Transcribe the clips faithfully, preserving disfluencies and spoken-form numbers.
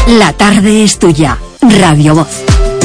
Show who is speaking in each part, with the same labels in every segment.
Speaker 1: La tarde es tuya. Radio Voz.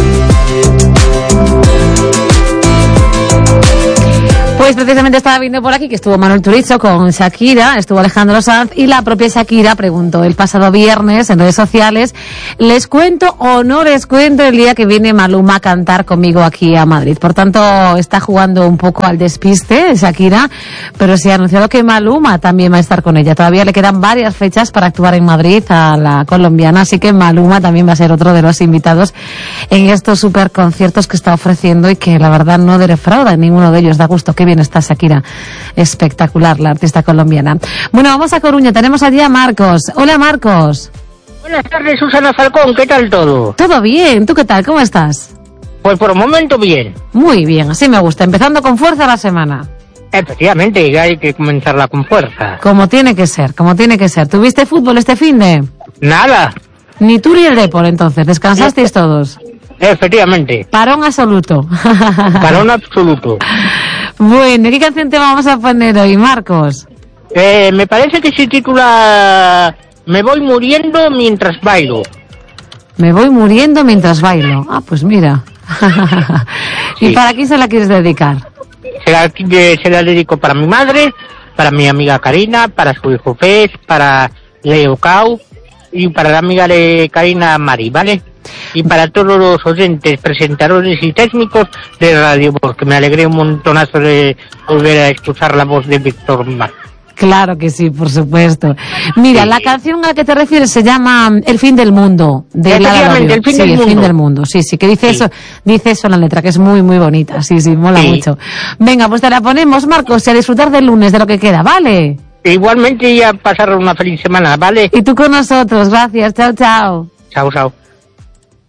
Speaker 2: Pues precisamente estaba viendo por aquí que estuvo Manuel Turizo con Shakira, estuvo Alejandro Sanz y la propia Shakira preguntó el pasado viernes en redes sociales, ¿les cuento o no les cuento el día que viene Maluma a cantar conmigo aquí a Madrid? Por tanto, está jugando un poco al despiste Shakira, pero se ha anunciado que Maluma también va a estar con ella. Todavía le quedan varias fechas para actuar en Madrid a la colombiana, así que Maluma también va a ser otro de los invitados en estos super conciertos que está ofreciendo y que la verdad no defrauda en ninguno de ellos. Da gusto, qué bien está Shakira, espectacular la artista colombiana. Bueno, vamos a Coruña, tenemos allí a Marcos. Hola Marcos.
Speaker 3: Buenas tardes, Susana Falcón, ¿qué tal todo?
Speaker 2: Todo bien, ¿tú qué tal? ¿Cómo estás?
Speaker 3: Pues por el momento bien.
Speaker 2: Muy bien, así me gusta, empezando con fuerza la semana.
Speaker 3: Efectivamente, hay que comenzarla con fuerza.
Speaker 2: Como tiene que ser, como tiene que ser. ¿Tuviste fútbol este finde?
Speaker 3: Nada.
Speaker 2: Ni tú ni el Depor, entonces, descansasteis todos.
Speaker 3: Efectivamente.
Speaker 2: Parón absoluto.
Speaker 3: Parón absoluto.
Speaker 2: Bueno, ¿qué canción te vamos a poner hoy, Marcos?
Speaker 3: Eh, me parece que se titula Me voy muriendo mientras bailo.
Speaker 2: Me voy muriendo mientras bailo. Ah, pues mira. ¿Y sí. Para quién se la quieres dedicar?
Speaker 3: Se la, se la dedico para mi madre, para mi amiga Karina, para su hijo Fez, para Leo Cau y para la amiga de Karina Mari, ¿vale? Y para todos los oyentes, presentadores y técnicos de Radio Voz, que me alegré un montonazo de volver a escuchar la voz de Víctor Mar.
Speaker 2: Claro que sí, por supuesto. Mira, sí. La canción a la que te refieres se llama El fin del mundo. De
Speaker 3: Efectivamente, el fin
Speaker 2: sí,
Speaker 3: del
Speaker 2: el
Speaker 3: mundo.
Speaker 2: fin del mundo. Sí, sí, que dice sí. eso, dice eso en la letra, que es muy, muy bonita. Sí, sí, mola sí. mucho. Venga, pues te la ponemos, Marcos, y a disfrutar del lunes, de lo que queda, ¿vale?
Speaker 3: Igualmente, y a pasar una feliz semana, ¿vale?
Speaker 2: Y tú con nosotros, gracias, chao, chao.
Speaker 3: Chao, chao.